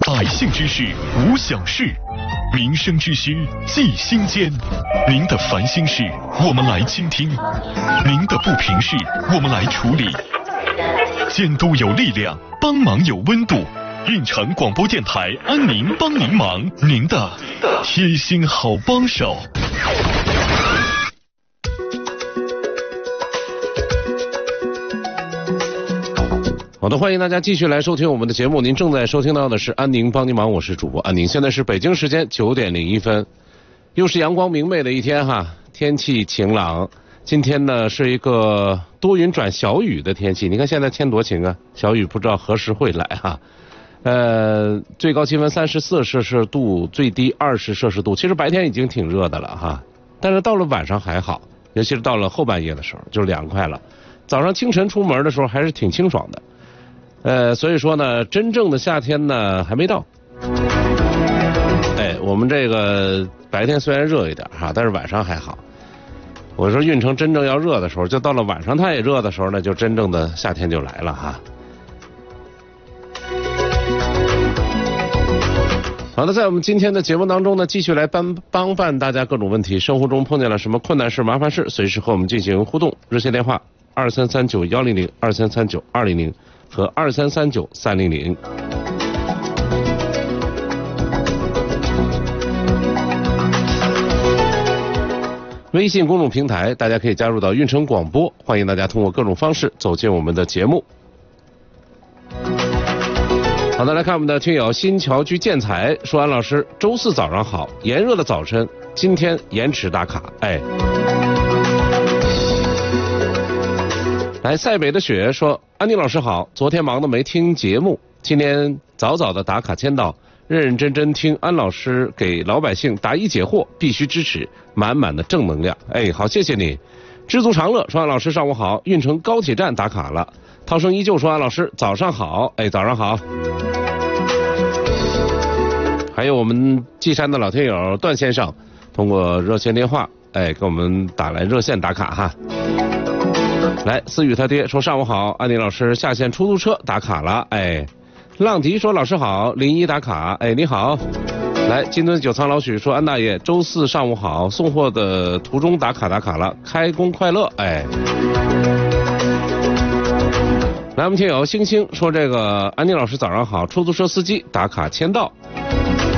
百姓之事无小事，民生之需记心间。您的烦心事我们来倾听，您的不平事我们来处理。监督有力量，帮忙有温度。运城广播电台安宁帮您忙，您的贴心好帮手。 好的，欢迎大家继续来收听我们的节目。您正在收听到的是安宁帮您忙，我是主播安宁。现在是北京时间9点01分，又是阳光明媚的一天哈，天气晴朗。今天呢是一个多云转小雨的天气，你看现在天多晴啊，小雨不知道何时会来哈。最高气温34摄氏度，最低20摄氏度。其实白天已经挺热的了哈，但是到了晚上还好，尤其是到了后半夜的时候就凉快了。早上清晨出门的时候还是挺清爽的。所以说呢，真正的夏天呢还没到。我们这个白天虽然热一点哈，但是晚上还好。我说运城真正要热的时候，就到了晚上它也热的时候呢，就真正的夏天就来了哈。好的，在我们今天的节目当中呢，继续来帮办大家各种问题。生活中碰见了什么困难事、麻烦事，随时和我们进行互动。热线电话2339-100、2339-200和2339-300。微信公众平台，大家可以加入到运城广播，欢迎大家通过各种方式走进我们的节目。好的，来看我们的听友新桥居建材说，安老师，周四早上好，炎热的早晨，今天延迟打卡。来，塞北的雪说，安妮老师好，昨天忙得没听节目，今天早早的打卡签到，认认真真听安老师给老百姓答疑解惑，必须支持，满满的正能量。好，谢谢你。知足常乐说，安老师上午好，运城高铁站打卡了。涛声依旧说，安老师早上好。早上好。还有我们稷山的老听友段先生，通过热线电话给我们打来热线打卡哈。来，思雨他爹说，上午好，安妮老师下线出租车打卡了。浪迪说，老师好，林一打卡。你好。来，金樽酒仓老许说，安大爷周四上午好，送货的途中打卡了，开工快乐。来，我们听友星星说，这个安妮老师早上好，出租车司机打卡签到。